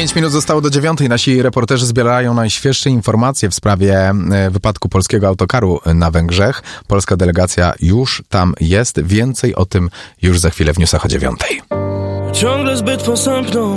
5 minut zostało do 9. Nasi reporterzy zbierają najświeższe informacje w sprawie wypadku polskiego autokaru na Węgrzech. Polska delegacja już tam jest. Więcej o tym już za chwilę w newsach o 9. Ciągle zbyt posępną